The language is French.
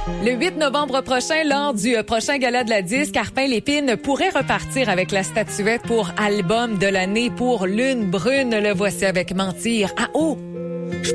Le 8 novembre prochain, lors du prochain gala de la disque, Arpin Lépine pourrait repartir avec la statuette pour album de l'année pour Lune Brune. Le voici avec Mentir à eau.